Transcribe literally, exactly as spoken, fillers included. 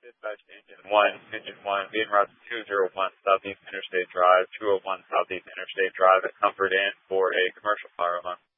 Dispatch to Engine one. Engine one, being route two oh one Southeast Interstate Drive, two oh one Southeast Interstate Drive at Comfort Inn for a commercial fire alarm.